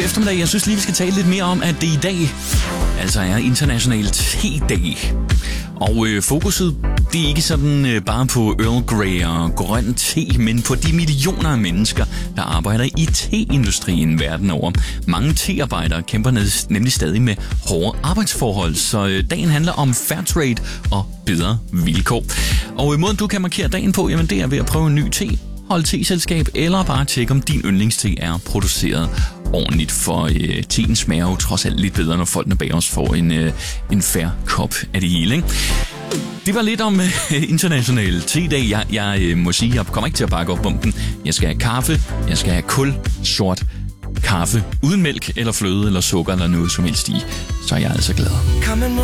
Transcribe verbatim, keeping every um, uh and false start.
eftermiddag. Jeg synes lige, vi skal tale lidt mere om, at det i dag altså er international te-dag. Og øh, fokuset, det er ikke sådan øh, bare på Earl Grey og grøn te, men på de millioner af mennesker, der arbejder i teindustrien verden over. Mange tearbejdere kæmper nemlig stadig med hårde arbejdsforhold, så øh, dagen handler om fair trade og bedre vilkår. Og øh, måden du kan markere dagen på, jamen det er ved at prøve en ny te, holde teselskab eller bare tjekke, om din yndlingste er produceret ordentligt, for øh, teen smager jo trods alt lidt bedre, når folkene bag os får en, øh, en fair kop af det hele, ikke? Det var lidt om øh, international te-dag. Jeg, jeg øh, må sige, jeg kommer ikke til at bakke op om den. Jeg skal have kaffe, jeg skal have kul, sort kaffe, uden mælk eller fløde eller sukker eller noget som helst i. Så er jeg altså glad.